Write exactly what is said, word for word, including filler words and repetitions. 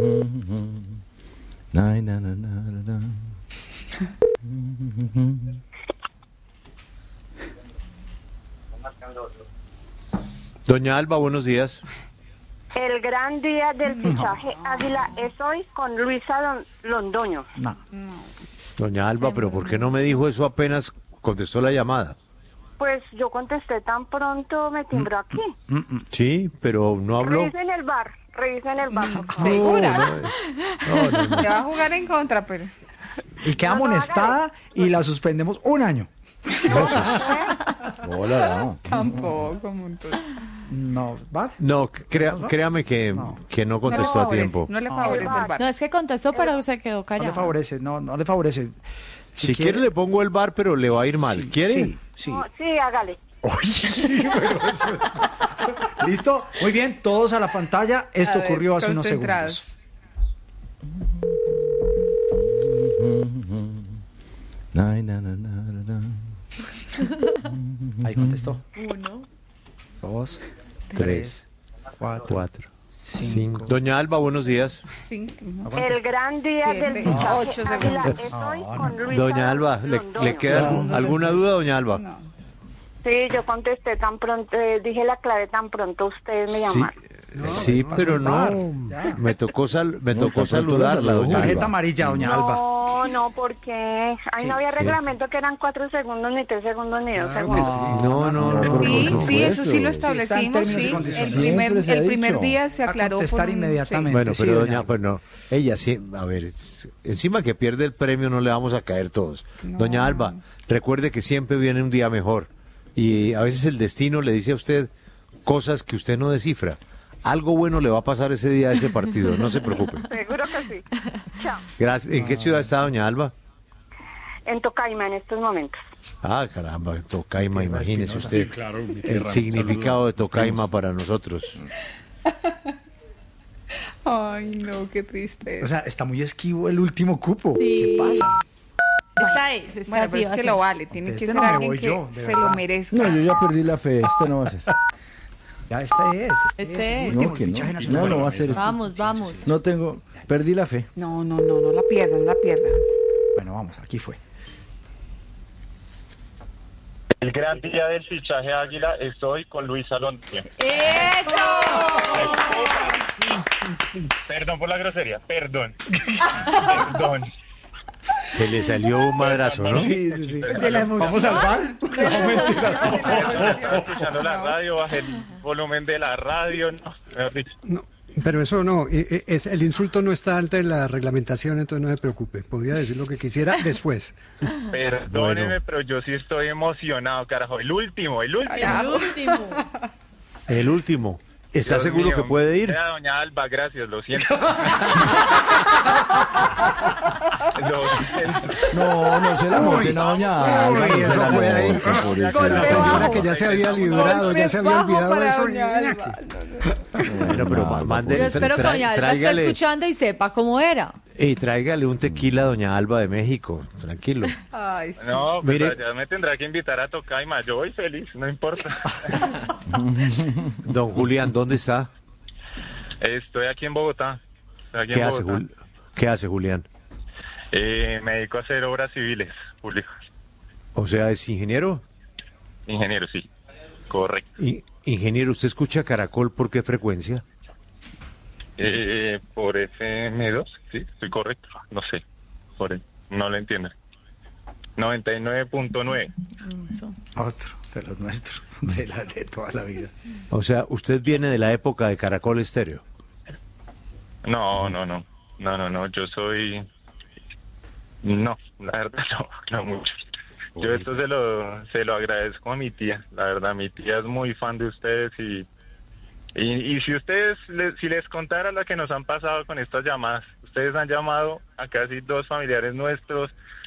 Na, na, na, na, na. Doña Alba, buenos días. El gran día del fichaje Águila es hoy con Luisa Don- Londoño. No. Doña Alba, pero ¿por qué no me dijo eso apenas contestó la llamada? Pues yo contesté tan pronto, me timbró aquí. Sí, pero no habló. Revisen el bar, revisen el bar, por favor. ¿Segura? No, no, no. Te va a jugar en contra, pero... Y queda No, no, amonestada y la suspendemos un año. Hola, no. Tampoco, montón. No, ¿va? No, crea- créame que No. que no No le contestó a favorece, tiempo. No le favorece el bar. No, es que contestó, pero se quedó No le callado. favorece, no, no le favorece. Si quiere le pongo el bar, pero le va a ir mal. Sí, ¿Quiere? Sí, sí. No, sí, hágale. Oye, pero eso- ¿Listo? Muy bien, todos a la pantalla. Esto A ver, ocurrió hace unos concentrados. segundos. Na, na, na, na, na. Ahí contestó. Uno. Dos, Tres, cuatro, cuatro, cinco. cinco. Doña Alba, buenos días. Cinco. El gran día Siete, del fichaje ocho Águila segundos. es hoy con Luisa Doña Alba, ¿le, Londoño. le queda algún- alguna duda, doña Alba? No. Sí, yo contesté tan pronto, eh, dije la clave tan pronto ustedes me Sí, llamaron. sí, pasó pero el bar, no. ya. Me tocó sal, me No, tocó tan pronto saludarla, la saludó. doña Tarjeta Alba. amarilla, doña Alba. No, no, porque ahí Sí, no había sí. reglamento que eran cuatro segundos, ni tres segundos, ni dos Claro que segundos. sí. No, no, no. Por Sí, supuesto. sí, eso sí lo Sí, está en establecimos, términos y sí. El condiciones. primer, Siempre se ha el primer dicho. día se A aclaró. contestar por un- inmediatamente. Bueno, Sí, pero doña doña, Alba. pues no, ella sí, a ver, es- encima que pierde el premio no le vamos a caer todos. No. Doña Alba, recuerde que siempre viene un día mejor y a veces el destino le dice a usted cosas que usted no descifra. Algo bueno le va a pasar ese día a ese partido, no se preocupe. Seguro que sí. Chao. Gracias. ¿En qué ciudad está doña Alba? En Tocaima en estos momentos. Ah, caramba, Tocaima, imagínese usted Sí, claro, mi el tierra, significado de saludos. Tocaima para nosotros. Ay, no, qué triste. O sea, está muy esquivo el último cupo. Sí. ¿Qué pasa? Esa es, esa Bueno, sí pero va es a que ser. lo vale. Tiene Este que no ser me alguien voy que yo, de se verdad. lo merezca. No, yo ya perdí la fe. Este no va a ser. Ya, este es. Este, Este es. es. el último No, que fichaje no. nacional. No, no va a ser. Vamos, vamos. No tengo. Perdí la fe. No, no, no, no la pierdan, no la pierdan. Bueno, vamos, aquí fue. El gran día del fichaje Águila estoy con Luisa Londoño. ¡Eso! Perdón por la grosería, perdón. Perdón. Se le salió un madrazo, ¿no? Sí, sí, sí. De la emoción. ¿Vamos al bar? Estaba escuchando la radio, bajé el volumen de la radio. No, mejor dicho. No, pero eso no, eh, eh, es, el insulto no está alto en la reglamentación, entonces no se preocupe. Podía decir lo que quisiera después. Perdóneme, Bueno. pero yo sí estoy emocionado, carajo. El último, el último. El último. El último. ¿Está Dios seguro mío, que puede ir? Vea, doña Alba, gracias, lo siento. Lo siento. No, no se la monten a doña Alba. Uy, no se eso la fue ahí. monten, por eso. Con la señora que ya se había librado, ya se había Golpe bajo olvidado para eso. doña y- Alba. Bueno, pero ma- mande, Yo espero que tra- doña Alba esté tráigale, escuchando y sepa cómo era. y tráigale un tequila a doña Alba de México, tranquilo. Ay, sí. No, pues Mire- ya me tendrá que invitar a Tocaima. Yo voy feliz, no importa. Don Julián, ¿dónde está? Estoy aquí en Bogotá. Estoy aquí ¿Qué en hace, Bogotá. Jul- ¿Qué hace Julián? Eh, me dedico a hacer obras civiles, Julio. O sea, ¿es ingeniero? Ingeniero, sí. Correcto. I- ingeniero, ¿usted escucha Caracol por qué frecuencia? Eh, por F M dos, sí, estoy correcto. No sé, por el- no lo entiendo. noventa y nueve punto nueve. Eso. Otro de los nuestros, de, la, de toda la vida. O sea, usted viene de la época de Caracol Estéreo. No, no, no. No, no, no. Yo soy. No, la verdad no, no mucho. Yo esto se lo, se lo agradezco a mi tía. La verdad, mi tía es muy fan de ustedes y. Y, y si ustedes, les, si les contara lo que nos han pasado con estas llamadas, ustedes han llamado a casi dos familiares nuestros,